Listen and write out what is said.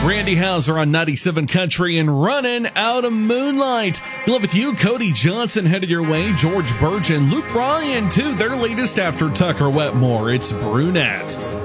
Randy Hauser on 97 Country and Running Out of Moonlight. Love with you, Cody Johnson headed your way, George Burge and Luke Bryan too. Their latest after Tucker Wetmore. It's Brunette.